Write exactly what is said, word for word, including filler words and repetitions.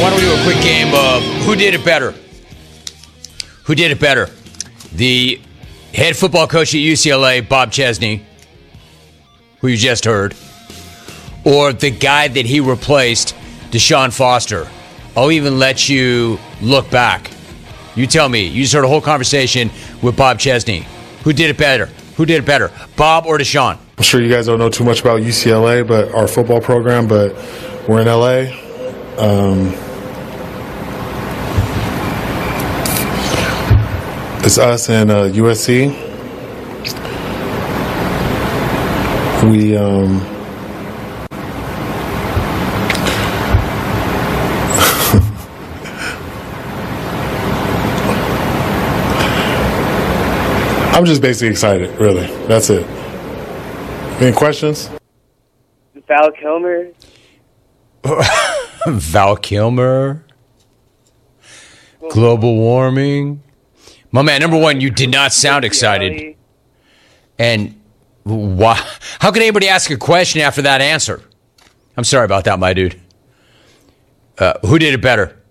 why don't we do a quick game of who did it better? Who did it better? The head football coach at U C L A, Bob Chesney, who you just heard, or the guy that he replaced, Deshaun Foster? I'll even let you look back. You tell me. You just heard a whole conversation with Bob Chesney. Who did it better? Who did it better, Bob or Deshaun? I'm sure you guys don't know too much about U C L A, but our football program, but we're in L A. Um, it's us and uh, U S C. We um, I'm just basically excited, really. That's it. Any questions? Val Kilmer. Val Kilmer. Global warming. My man, number one, you did not sound excited. And why? How can anybody ask a question after that answer? I'm sorry about that, my dude. Uh, who did it better?